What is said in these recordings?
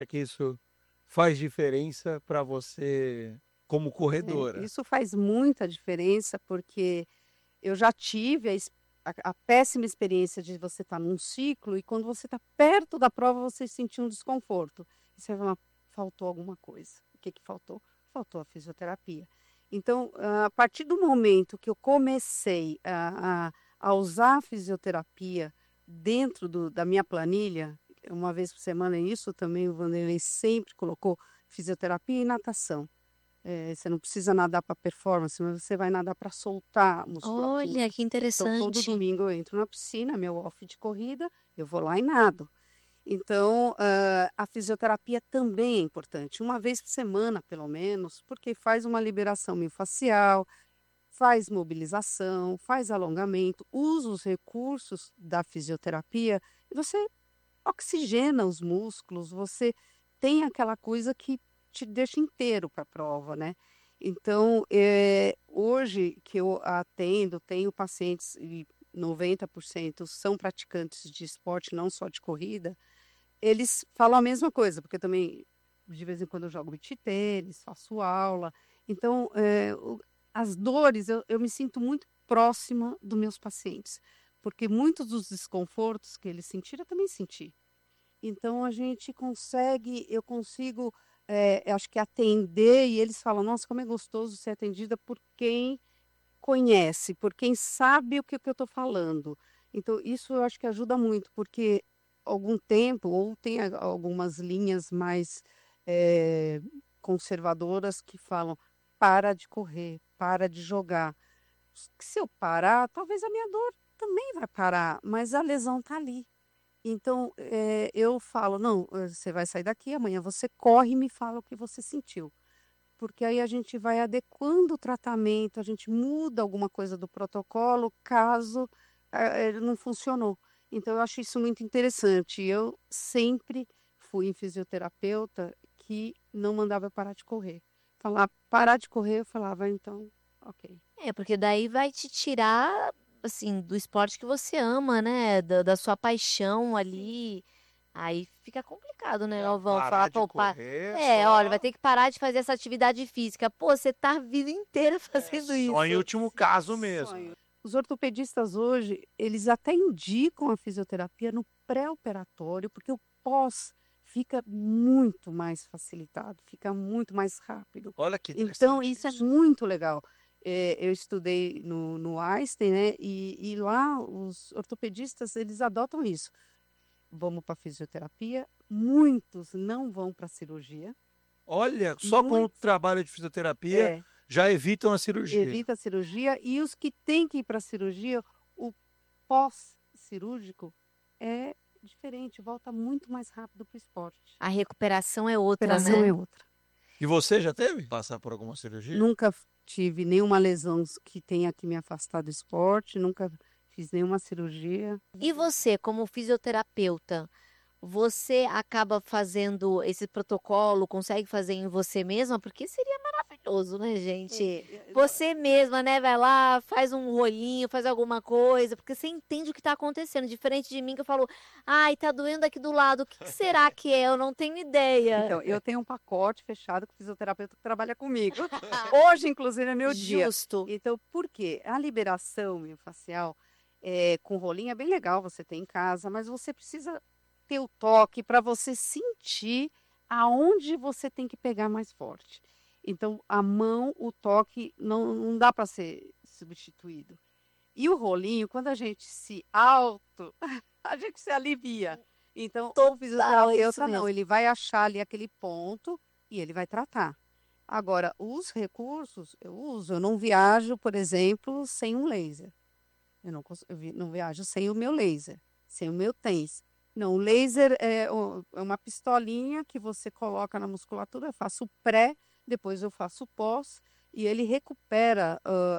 É que isso faz diferença para você como corredora? Isso faz muita diferença, porque eu já tive a péssima experiência de você estar num ciclo e quando você está perto da prova você sentir um desconforto. E você fala: "Faltou alguma coisa". O que que faltou? Faltou a fisioterapia. Então, a partir do momento que eu comecei a usar a fisioterapia dentro da minha planilha, uma vez por semana, isso também o Vanderlei sempre colocou, fisioterapia e natação. Você não precisa nadar para performance, mas você vai nadar para soltar a musculatura. Olha, que Então, todo interessante. domingo eu entro na piscina, meu off de corrida, eu vou lá e nado. Então, a fisioterapia também é importante, uma vez por semana, pelo menos, porque faz uma liberação miofascial, faz mobilização, faz alongamento, usa os recursos da fisioterapia e você oxigena os músculos, você tem aquela coisa que te deixa inteiro para a prova, né. Então, hoje que eu atendo, tenho pacientes e 90% são praticantes de esporte, não só de corrida, eles falam a mesma coisa, porque também de vez em quando eu jogo beach tênis, faço aula, então, as dores eu me sinto muito próxima dos meus pacientes, porque muitos dos desconfortos que eles sentiram eu também senti. Então a gente consegue eu consigo, acho que atender e eles falam: "Nossa, como é gostoso ser atendida por quem conhece, por quem sabe o que eu estou falando". Então isso eu acho que ajuda muito, porque algum tempo ou tem algumas linhas mais, eh, conservadoras que falam: "Para de correr, para de jogar". Se eu parar, talvez a minha dor também vai parar, mas a lesão está ali. Então, eu falo: "Não, você vai sair daqui, amanhã você corre e me fala o que você sentiu". Porque aí a gente vai adequando o tratamento, a gente muda alguma coisa do protocolo, caso, não funcionou. Então eu acho isso muito interessante. Eu sempre fui em fisioterapeuta que não mandava eu parar de correr. Falar: "Parar de correr", eu falava: "Então, ok". É, porque daí vai te tirar, assim, do esporte que você ama, né, da sua paixão Sim. ali, aí fica complicado, né, É, vão falar: parar de "Pô, correr olha, vai só ter que parar de fazer essa atividade física". Pô, você tá a vida inteira fazendo só em isso. último caso mesmo, Sonho. né. Os ortopedistas hoje, eles até indicam a fisioterapia no pré-operatório, porque o pós fica muito mais facilitado, fica muito mais rápido. Olha que Então interessante isso é isso. muito legal. Eu estudei no Einstein, né, e lá os ortopedistas, eles adotam isso. Vamos para fisioterapia, muitos não vão para cirurgia, Olha, só com o muitos trabalho de fisioterapia é. já evitam a cirurgia. Evita a cirurgia e os que têm que ir para a cirurgia, o pós-cirúrgico é diferente, volta muito mais rápido para o esporte. A recuperação é outra, Recuperação né. é outra. E você já teve? Passar por alguma cirurgia? Nunca tive nenhuma lesão que tenha que me afastar do esporte, nunca fiz nenhuma cirurgia. E você, como fisioterapeuta, você acaba fazendo esse protocolo, consegue fazer em você mesma? Porque seria maravilhoso, né, gente? Você mesma, né, vai lá, faz um rolinho, faz alguma coisa, porque você entende o que está acontecendo, diferente de mim que eu falo: "Ai, tá doendo aqui do lado, o que que será que é? Eu não tenho ideia". Então, eu tenho um pacote fechado com o fisioterapeuta que trabalha comigo. Hoje, inclusive, é meu dia. Justo. Então, por quê? A liberação miofascial, com rolinho é bem legal você ter em casa, mas você precisa ter o toque para você sentir aonde você tem que pegar mais forte. Então, a mão, o toque não dá para ser substituído. E o rolinho, quando a gente se auto a gente se alivia. Então, o Total, é isso fisioterapeuta não, mesmo. ele vai achar ali aquele ponto e ele vai tratar. Agora, os recursos eu uso, eu não viajo, por exemplo, sem um laser. Eu não viajo sem o meu laser, sem o meu TENS. Não, o laser é uma pistolinha que você coloca na musculatura, eu faço o pré, depois eu faço o pós, e ele recupera,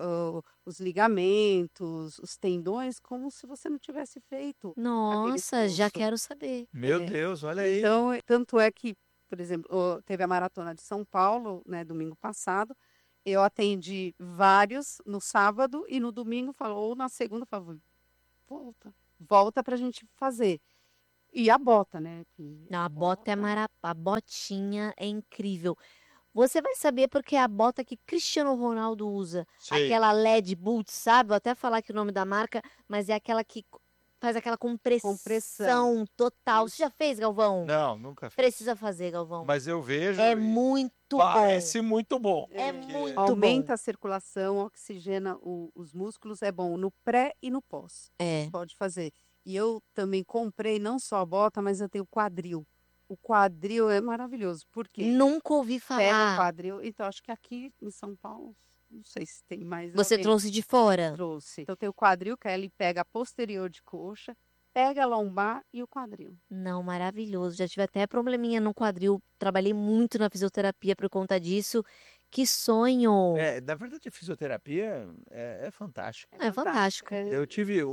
os ligamentos, os tendões, como se você não tivesse feito aquele Nossa, já esforço. quero saber. Meu É. Deus, olha aí. Então, tanto é que, por exemplo, teve a maratona de São Paulo, né, domingo passado, eu atendi vários no sábado e no domingo falou ou na segunda falou: "Volta, volta para a gente fazer". E a bota, né? Não, a bota a botinha é incrível. Você vai saber porque é a bota que Cristiano Ronaldo usa. Sei. Aquela LED Boots, sabe? Vou até falar aqui o nome da marca, mas é aquela que faz aquela compressão total. Você já fez, Galvão? Não, nunca fiz. Precisa fazer, Galvão. Mas eu vejo É e muito bom. parece muito bom. É porque- muito Aumenta bom. a circulação, oxigena os músculos, é bom no pré e no pós. É. Pode fazer. E eu também comprei não só a bota, mas eu tenho quadril. O quadril é maravilhoso, porque Nunca ouvi pega o falar. quadril. Então, acho que aqui em São Paulo, não sei se tem mais. Você alguém trouxe de fora? trouxe. Então, tem o quadril, que aí ele pega a posterior de coxa, pega a lombar e o quadril. Não, maravilhoso. Já tive até probleminha no quadril. Trabalhei muito na fisioterapia por conta disso. Que sonho! Na verdade, a fisioterapia é fantástica. É fantástico. Eu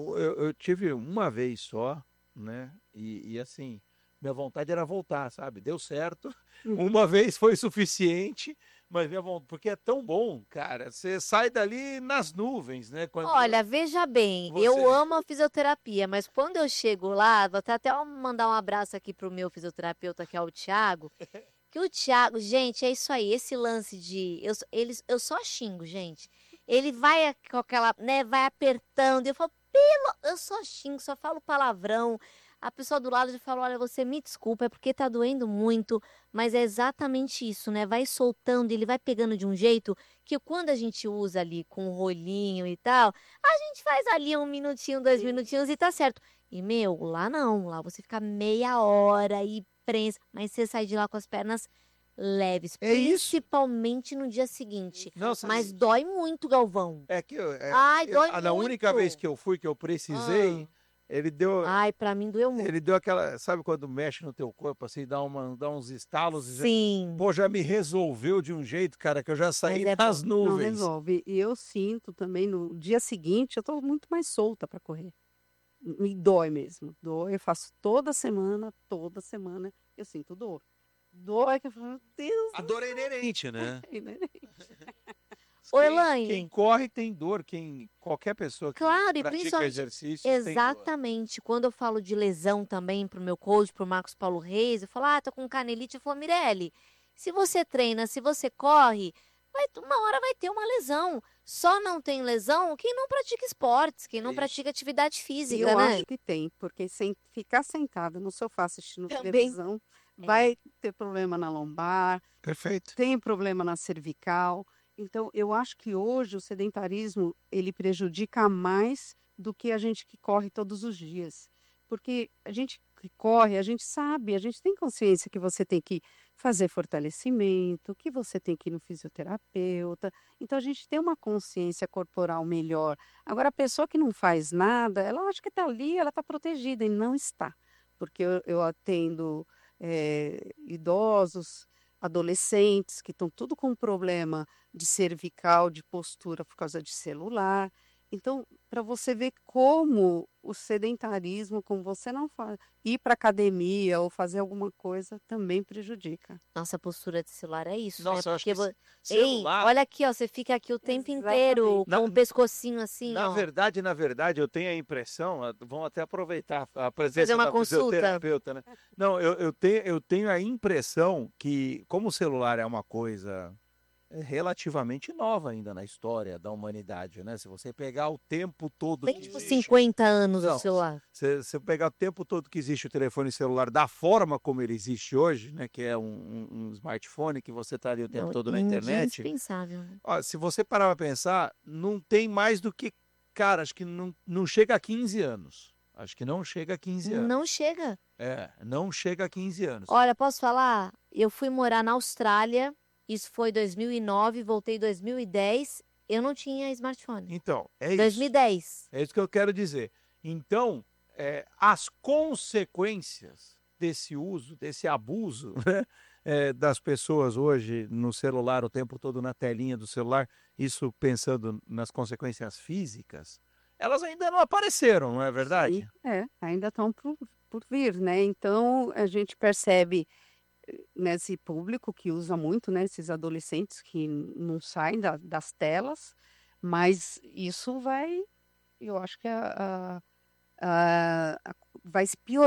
tive uma vez só, né? E assim, minha vontade era voltar, sabe? Deu certo. Uma vez foi suficiente, mas minha vontade, porque é tão bom, cara. Você sai dali nas nuvens, né? Quando Olha, veja bem, você- eu amo a fisioterapia, mas quando eu chego lá, vou até mandar um abraço aqui pro meu fisioterapeuta, que é o Thiago. Que o Thiago, gente, é isso aí, esse lance de. Eu só xingo, gente. Ele vai com aquela, né, vai apertando, e eu falo, eu só xingo, só falo palavrão. A pessoa do lado já fala, olha, você me desculpa, é porque tá doendo muito, mas é exatamente isso, né? Vai soltando, ele vai pegando de um jeito que quando a gente usa ali com o rolinho e tal, a gente faz ali 1 minutinho, 2 minutinhos e tá certo. E, meu, lá não, lá você fica meia hora e prensa, mas você sai de lá com as pernas leves, É isso. principalmente no dia seguinte. Nossa, Mas dói muito, Galvão. é que Ai, dói na única vez muito. que eu fui, que eu precisei, ele deu, Ai, pra mim doeu muito. ele deu aquela, sabe quando mexe no teu corpo assim, dá uns estalos, e Sim. pô, já me resolveu de um jeito, cara, que eu já saí Mas é nas Não nuvens. resolve. E eu sinto também no dia seguinte, eu tô muito mais solta para correr. Me dói mesmo. Dói, eu faço toda semana, eu sinto dor. Dói que eu falo, meu Deus. A dor é inerente, né? Né? Ô, Elaine. Quem corre tem dor, qualquer pessoa que Claro, e pratica principalmente. exercício tem dor. Exatamente. Quando eu falo de lesão também pro meu coach, pro Marcos Paulo Reis, eu falo, tô com canelite. Eu falo, Mirelle, se você treina, se você corre, uma hora vai ter uma lesão. Só não tem lesão quem não pratica esportes, quem não Isso. pratica atividade E física, eu né? acho que tem, porque sem ficar sentada no sofá assistindo Também. televisão, vai ter problema na lombar, Perfeito. tem problema na cervical. Então, eu acho que hoje o sedentarismo, ele prejudica mais do que a gente que corre todos os dias. Porque a gente que corre, a gente sabe, a gente tem consciência que você tem que fazer fortalecimento, que você tem que ir no fisioterapeuta. Então, a gente tem uma consciência corporal melhor. Agora, a pessoa que não faz nada, ela acha que está ali, ela está protegida, e não está. Porque eu atendo idosos, adolescentes, que estão tudo com problema de cervical, de postura por causa de celular. Então, para você ver como o sedentarismo, como você não faz, ir para academia ou fazer alguma coisa também prejudica. Nossa, postura de celular é isso, Nossa, eu né? acho que Ei, celular... olha aqui, ó, você fica aqui o tempo inteiro Exatamente. com o pescocinho assim, Na ó. verdade, eu tenho a impressão, vão até aproveitar a presença Fazer uma da consulta. fisioterapeuta, né? Não, eu tenho a impressão que, como o celular é uma coisa relativamente nova ainda na história da humanidade, né? Se você pegar o tempo todo Tem que tipo existe... 50 anos Não, o celular. se você pegar o tempo todo que existe o telefone celular da forma como ele existe hoje, né? Que é um smartphone que você está ali o tempo Não, todo na internet... indispensável, né? Ó, se você parar para pensar, não tem mais do que, cara, acho que não chega a 15 anos. Acho que não chega a 15 anos. Não chega. Não chega a 15 anos. Olha, posso falar? Eu fui morar na Austrália, isso foi 2009, voltei em 2010, eu não tinha smartphone. Então, é isso. 2010. É isso que eu quero dizer. Então, as consequências desse uso, desse abuso, né, das pessoas hoje no celular, o tempo todo na telinha do celular, isso pensando nas consequências físicas, elas ainda não apareceram, não é verdade? Sim, ainda estão por vir, né? Então, a gente percebe nesse público que usa muito, né? Esses adolescentes que não saem das telas, mas isso eu acho que vai se piorar.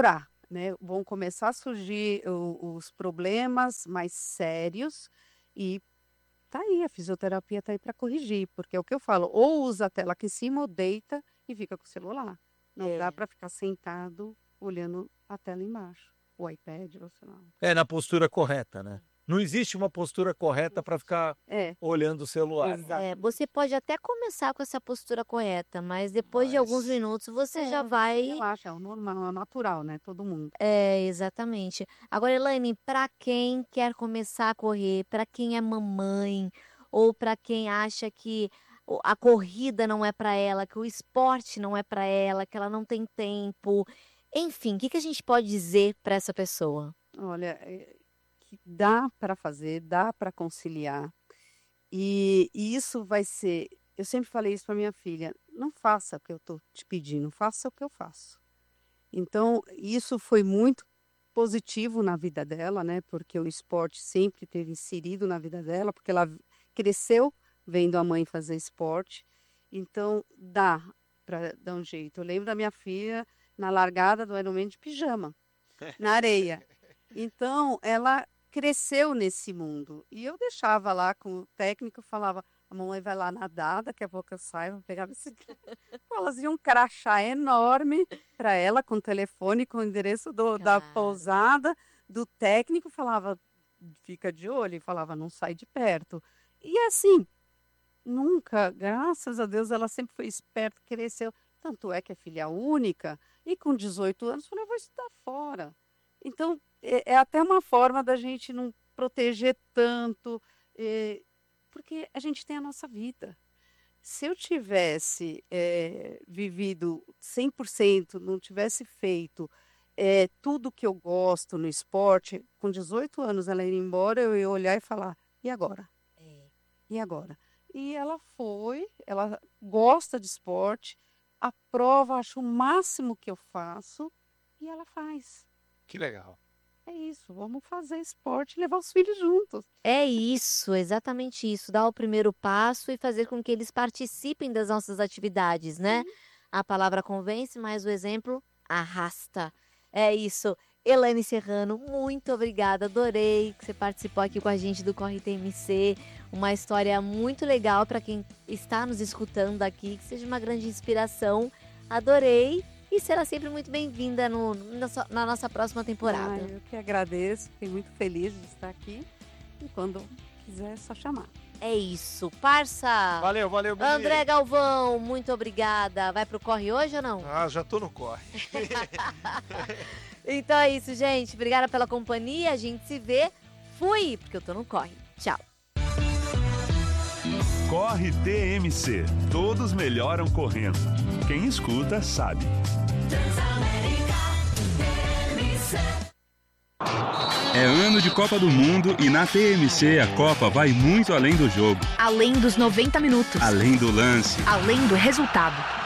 né? Vão começar a surgir os problemas mais sérios e tá aí, a fisioterapia tá aí para corrigir, porque é o que eu falo, ou usa a tela aqui em cima ou deita e fica com o celular. Não dá para ficar sentado olhando a tela embaixo, o iPad, ou sei lá. Na postura correta, né? Não existe uma postura correta para ficar olhando o celular. Você pode até começar com essa postura correta, mas depois de alguns minutos você já vai... Relaxa, é o normal, é o natural, né? Todo mundo. Exatamente. Agora, Elaine, para quem quer começar a correr, para quem é mamãe, ou para quem acha que a corrida não é para ela, que o esporte não é para ela, que ela não tem tempo, enfim, o que a gente pode dizer para essa pessoa? Olha, que dá para fazer, dá para conciliar. E isso vai ser, eu sempre falei isso para minha filha, não faça o que eu estou te pedindo, faça o que eu faço. Então, isso foi muito positivo na vida dela, né? Porque o esporte sempre esteve inserido na vida dela, porque ela cresceu vendo a mãe fazer esporte. Então, dá para dar um jeito. Eu lembro da minha filha na largada do Ironman de pijama, na areia. Então, ela cresceu nesse mundo. E eu deixava lá com o técnico, falava, a mamãe vai lá nadar, daqui a pouco eu saio, vou pegar a bicicleta. Elas iam um crachá enorme para ela, com o telefone, com o endereço da pousada, do técnico, falava, fica de olho, e falava, não sai de perto. E assim, nunca, graças a Deus, ela sempre foi esperta, cresceu. Tanto é que é filha única, e com 18 anos, falou, eu vou estudar fora. Então, é até uma forma da gente não proteger tanto, porque a gente tem a nossa vida. Se eu tivesse vivido 100%, não tivesse feito tudo que eu gosto no esporte, com 18 anos ela ir embora, eu ia olhar e falar, e agora? E agora? E ela ela gosta de esporte, aprova, acho o máximo que eu faço, e ela faz. Que legal. É isso, vamos fazer esporte e levar os filhos juntos. É isso, exatamente isso. Dar o primeiro passo e fazer com que eles participem das nossas atividades, né? A palavra convence, mas o exemplo arrasta. É isso. Elaine Serrano, muito obrigada. Adorei que você participou aqui com a gente do Corre TMC. Uma história muito legal para quem está nos escutando aqui, que seja uma grande inspiração. Adorei. E será sempre muito bem-vinda na nossa próxima temporada. Eu que agradeço, fiquei muito feliz de estar aqui. E quando quiser, é só chamar. É isso, parça! Valeu, Billy. André Galvão, muito obrigada. Vai pro Corre hoje ou não? Já tô no Corre. Então é isso, gente. Obrigada pela companhia. A gente se vê. Fui, porque eu tô no Corre. Tchau. Corre TMC. Todos melhoram correndo. Quem escuta sabe. É ano de Copa do Mundo e na TMC a Copa vai muito além do jogo. Além dos 90 minutos. Além do lance. Além do resultado.